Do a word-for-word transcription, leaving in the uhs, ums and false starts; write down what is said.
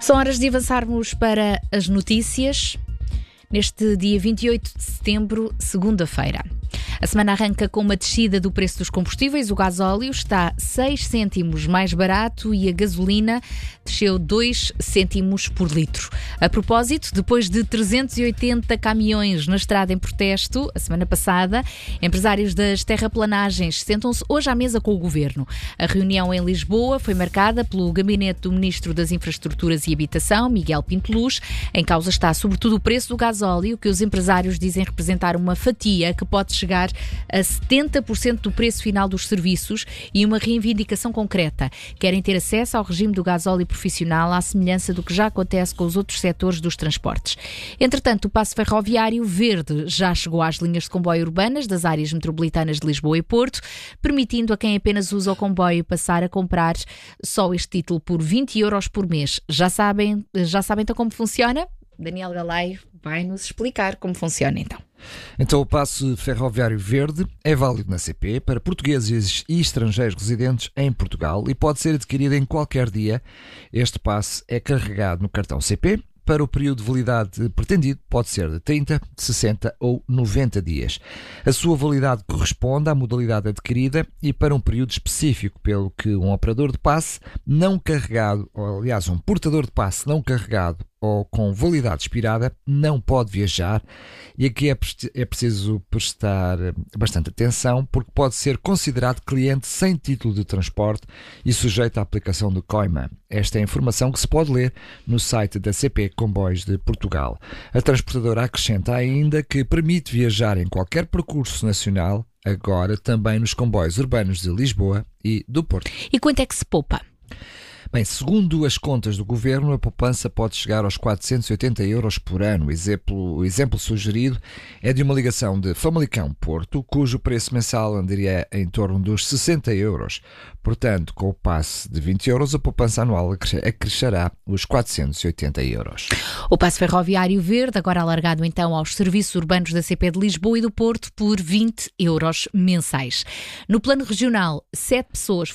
São horas de avançarmos para as notícias neste dia vinte e oito de setembro, segunda-feira. A semana arranca com uma descida do preço dos combustíveis. O gasóleo está seis cêntimos mais barato e a gasolina desceu dois cêntimos por litro. A propósito, depois de trezentos e oitenta caminhões na estrada em protesto, a semana passada, empresários das terraplanagens sentam-se hoje à mesa com o Governo. A reunião em Lisboa foi marcada pelo gabinete do Ministro das Infraestruturas e Habitação, Miguel Pinto Luz. Em causa está sobretudo o preço do gasóleo, que os empresários dizem representar uma fatia que pode chegar a setenta por cento do preço final dos serviços e uma reivindicação concreta. Querem ter acesso ao regime do gasóleo profissional à semelhança do que já acontece com os outros setores dos transportes. Entretanto, o passo ferroviário verde já chegou às linhas de comboio urbanas das áreas metropolitanas de Lisboa e Porto, permitindo a quem apenas usa o comboio passar a comprar só este título por vinte euros por mês. Já sabem, já sabem então como funciona? Daniel Galaio vai-nos explicar como funciona então. Então o passe ferroviário verde é válido na C P para portugueses e estrangeiros residentes em Portugal e pode ser adquirido em qualquer dia. Este passe é carregado no cartão C P. Para o período de validade pretendido pode ser de trinta, sessenta ou noventa dias. A sua validade corresponde à modalidade adquirida e para um período específico, pelo que um operador de passe não carregado, ou aliás um portador de passe não carregado ou com validade expirada não pode viajar, e aqui é, é preciso prestar bastante atenção porque pode ser considerado cliente sem título de transporte e sujeito à aplicação do COIMA. Esta é a informação que se pode ler no site da C P Comboios de Portugal. A transportadora acrescenta ainda que permite viajar em qualquer percurso nacional, agora também nos comboios urbanos de Lisboa e do Porto. E quanto é que se poupa? Bem, segundo as contas do Governo, a poupança pode chegar aos quatrocentos e oitenta euros por ano. O exemplo, o exemplo sugerido é de uma ligação de Famalicão-Porto, cujo preço mensal andaria em torno dos sessenta euros. Portanto, com o passe de vinte euros, a poupança anual acrescerá os quatrocentos e oitenta euros. O passe ferroviário verde, agora alargado então aos serviços urbanos da C P de Lisboa e do Porto, por vinte euros mensais. No plano regional, sete pessoas